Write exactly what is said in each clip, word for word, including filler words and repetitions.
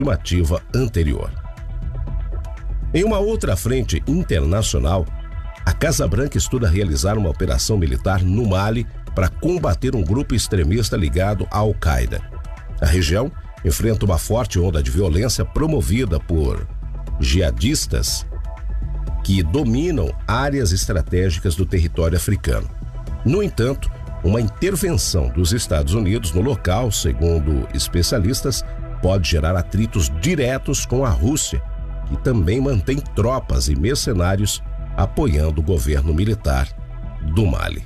estimativa anterior. Em uma outra frente internacional, a Casa Branca estuda realizar uma operação militar no Mali para combater um grupo extremista ligado à Al-Qaeda. A região enfrenta uma forte onda de violência promovida por jihadistas que dominam áreas estratégicas do território africano. No entanto, uma intervenção dos Estados Unidos no local, segundo especialistas, pode gerar atritos diretos com a Rússia, que também mantém tropas e mercenários apoiando o governo militar do Mali.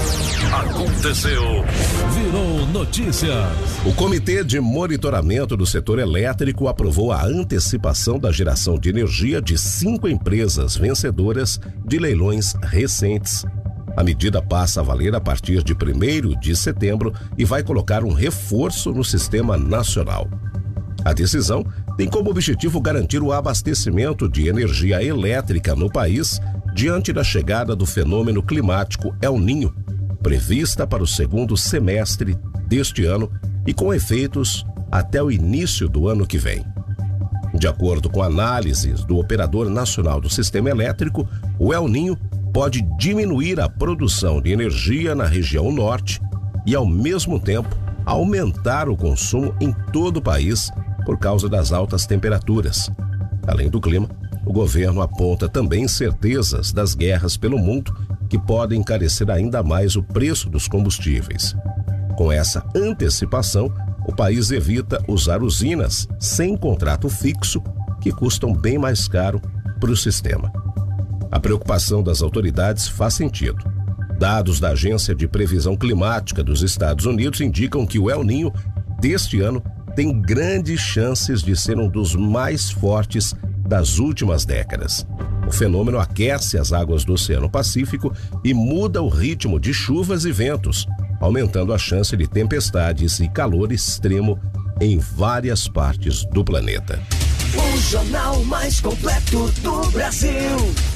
Aconteceu, virou notícia. O Comitê de Monitoramento do Setor Elétrico aprovou a antecipação da geração de energia de cinco empresas vencedoras de leilões recentes. A medida passa a valer a partir de primeiro de setembro e vai colocar um reforço no sistema nacional. A decisão tem como objetivo garantir o abastecimento de energia elétrica no país diante da chegada do fenômeno climático El Niño, prevista para o segundo semestre deste ano e com efeitos até o início do ano que vem. De acordo com análises do Operador Nacional do Sistema Elétrico, o El Niño pode diminuir a produção de energia na região norte e, ao mesmo tempo, aumentar o consumo em todo o país por causa das altas temperaturas. Além do clima, o governo aponta também incertezas das guerras pelo mundo que podem encarecer ainda mais o preço dos combustíveis. Com essa antecipação, o país evita usar usinas sem contrato fixo que custam bem mais caro para o sistema. A preocupação das autoridades faz sentido. Dados da Agência de Previsão Climática dos Estados Unidos indicam que o El Niño deste ano tem grandes chances de ser um dos mais fortes das últimas décadas. O fenômeno aquece as águas do Oceano Pacífico e muda o ritmo de chuvas e ventos, aumentando a chance de tempestades e calor extremo em várias partes do planeta. O jornal mais completo do Brasil.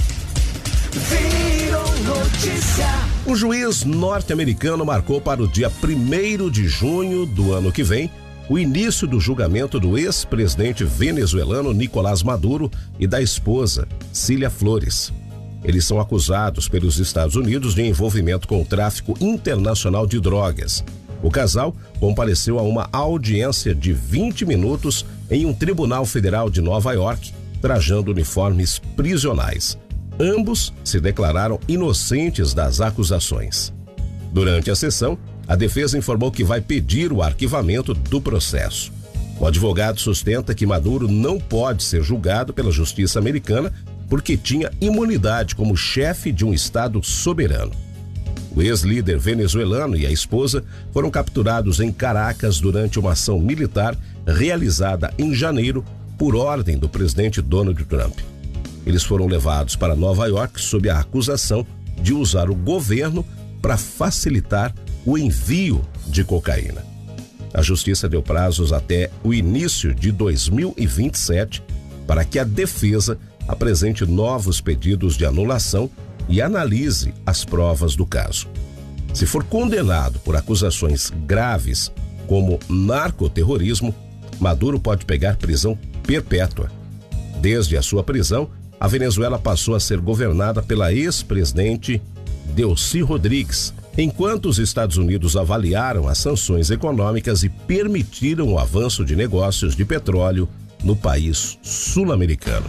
Virou notícia. Um juiz norte-americano marcou para o dia primeiro de junho do ano que vem o início do julgamento do ex-presidente venezuelano Nicolás Maduro e da esposa, Cília Flores. Eles são acusados pelos Estados Unidos de envolvimento com o tráfico internacional de drogas. O casal compareceu a uma audiência de vinte minutos em um tribunal federal de Nova York, trajando uniformes prisionais. Ambos se declararam inocentes das acusações. Durante a sessão, a defesa informou que vai pedir o arquivamento do processo. O advogado sustenta que Maduro não pode ser julgado pela justiça americana porque tinha imunidade como chefe de um estado soberano. O ex-líder venezuelano e a esposa foram capturados em Caracas durante uma ação militar realizada em janeiro por ordem do presidente Donald Trump. Eles foram levados para Nova York sob a acusação de usar o governo para facilitar o envio de cocaína. A justiça deu prazos até o início de dois mil e vinte e sete para que a defesa apresente novos pedidos de anulação e analise as provas do caso. Se for condenado por acusações graves como narcoterrorismo, Maduro pode pegar prisão perpétua. Desde a sua prisão, a Venezuela passou a ser governada pela ex-presidente Delcy Rodrigues, enquanto os Estados Unidos avaliaram as sanções econômicas e permitiram o avanço de negócios de petróleo no país sul-americano.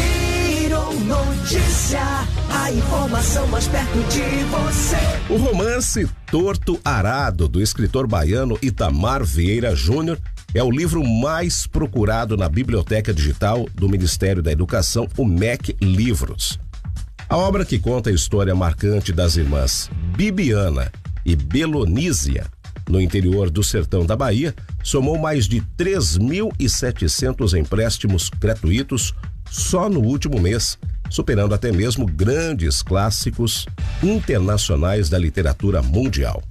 Virou notícia, a informação mais perto de você. O romance Torto Arado, do escritor baiano Itamar Vieira Júnior, é o livro mais procurado na Biblioteca Digital do Ministério da Educação, o M E C Livros. A obra, que conta a história marcante das irmãs Bibiana e Belonísia, no interior do sertão da Bahia, somou mais de três mil e setecentos empréstimos gratuitos só no último mês, superando até mesmo grandes clássicos internacionais da literatura mundial.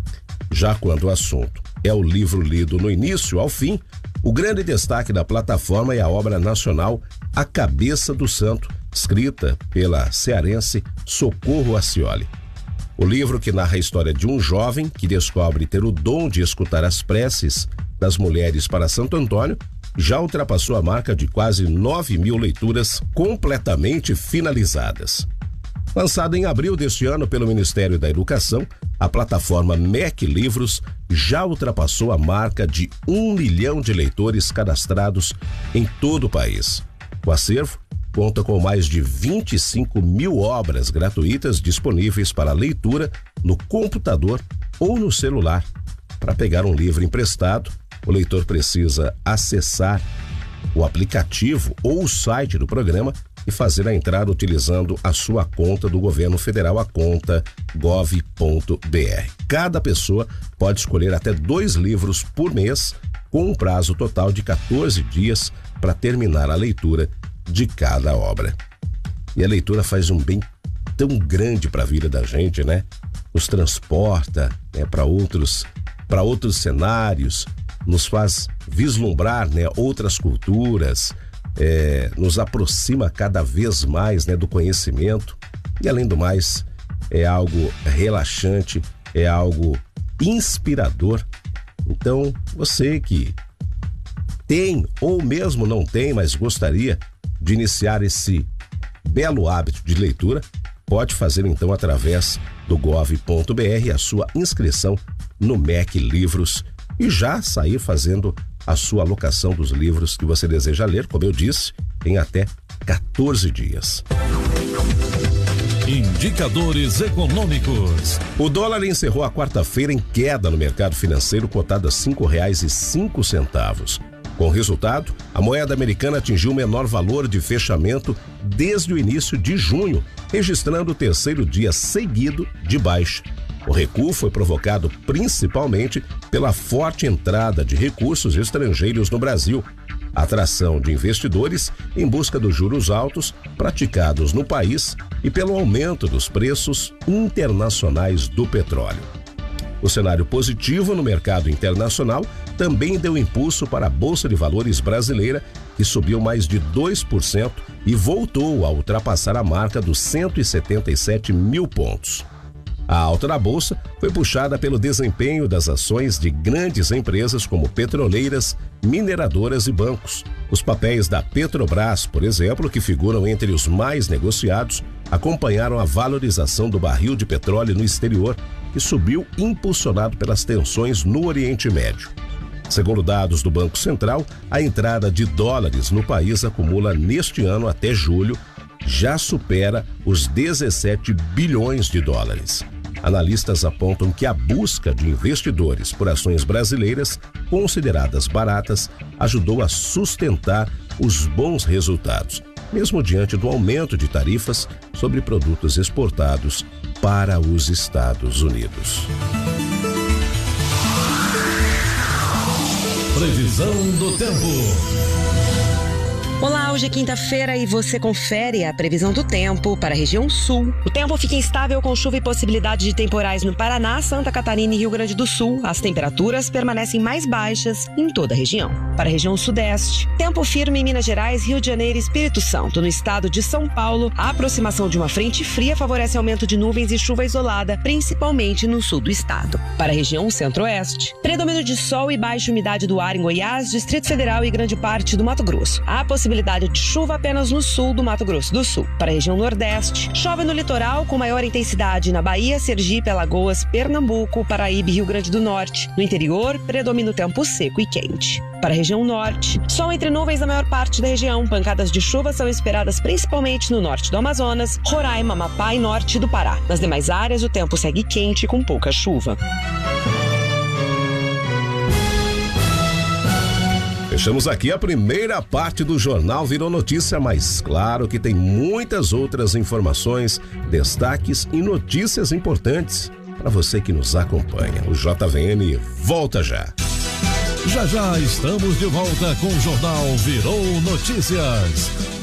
Já quando o assunto é o livro lido no início ao fim, o grande destaque da plataforma é a obra nacional A Cabeça do Santo, escrita pela cearense Socorro Acioli. O livro, que narra a história de um jovem que descobre ter o dom de escutar as preces das mulheres para Santo Antônio, já ultrapassou a marca de quase nove mil leituras completamente finalizadas. Lançada em abril deste ano pelo Ministério da Educação, a plataforma M E C Livros já ultrapassou a marca de um milhão de leitores cadastrados em todo o país. O acervo conta com mais de vinte e cinco mil obras gratuitas disponíveis para leitura no computador ou no celular. Para pegar um livro emprestado, o leitor precisa acessar o aplicativo ou o site do programa e fazer a entrada utilizando a sua conta do governo federal, a conta gov ponto br. Cada pessoa pode escolher até dois livros por mês, com um prazo total de quatorze dias para terminar a leitura de cada obra. E a leitura faz um bem tão grande para a vida da gente, né? Nos transporta, né, para outros, para outros cenários, nos faz vislumbrar, né, outras culturas, é, nos aproxima cada vez mais, né, do conhecimento e, além do mais, é algo relaxante, é algo inspirador. Então, você que tem ou mesmo não tem, mas gostaria de iniciar esse belo hábito de leitura, pode fazer então através do gov ponto br a sua inscrição no M E C Livros e já sair fazendo a sua alocação dos livros que você deseja ler, como eu disse, em até quatorze dias. Indicadores econômicos. O dólar encerrou a quarta-feira em queda no mercado financeiro, cotado a cinco reais e cinco centavos. Com o resultado, a moeda americana atingiu o menor valor de fechamento desde o início de junho, registrando o terceiro dia seguido de baixa. O recuo foi provocado principalmente pela forte entrada de recursos estrangeiros no Brasil, a atração de investidores em busca dos juros altos praticados no país e pelo aumento dos preços internacionais do petróleo. O cenário positivo no mercado internacional também deu impulso para a Bolsa de Valores brasileira, que subiu mais de dois por cento e voltou a ultrapassar a marca dos cento e setenta e sete mil pontos. A alta da Bolsa foi puxada pelo desempenho das ações de grandes empresas como petroleiras, mineradoras e bancos. Os papéis da Petrobras, por exemplo, que figuram entre os mais negociados, acompanharam a valorização do barril de petróleo no exterior, que subiu impulsionado pelas tensões no Oriente Médio. Segundo dados do Banco Central, a entrada de dólares no país acumula neste ano até julho, já supera os dezessete bilhões de dólares. Analistas apontam que a busca de investidores por ações brasileiras, consideradas baratas, ajudou a sustentar os bons resultados, mesmo diante do aumento de tarifas sobre produtos exportados para os Estados Unidos. Previsão do tempo. Olá, hoje é quinta-feira e você confere a previsão do tempo para a região sul. O tempo fica instável com chuva e possibilidade de temporais no Paraná, Santa Catarina e Rio Grande do Sul. As temperaturas permanecem mais baixas em toda a região. Para a região sudeste, tempo firme em Minas Gerais, Rio de Janeiro e Espírito Santo. No estado de São Paulo, a aproximação de uma frente fria favorece aumento de nuvens e chuva isolada, principalmente no sul do estado. Para a região centro-oeste, predomínio de sol e baixa umidade do ar em Goiás, Distrito Federal e grande parte do Mato Grosso. A possibilidade de chuva apenas no sul do Mato Grosso do Sul. Para a região nordeste, chove no litoral com maior intensidade na Bahia, Sergipe, Alagoas, Pernambuco, Paraíba e Rio Grande do Norte. No interior, predomina o tempo seco e quente. Para a região norte, sol entre nuvens na maior parte da região. Pancadas de chuva são esperadas principalmente no norte do Amazonas, Roraima, Amapá e norte do Pará. Nas demais áreas, o tempo segue quente com pouca chuva. Fechamos aqui a primeira parte do Jornal Virou Notícia, mas claro que tem muitas outras informações, destaques e notícias importantes para você que nos acompanha. O J V N volta já. Já já estamos de volta com o Jornal Virou Notícias.